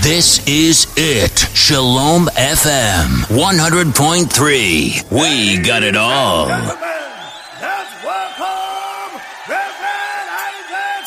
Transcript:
This is it. Shalom FM 100.3. We got it all. Gentlemen, let's welcome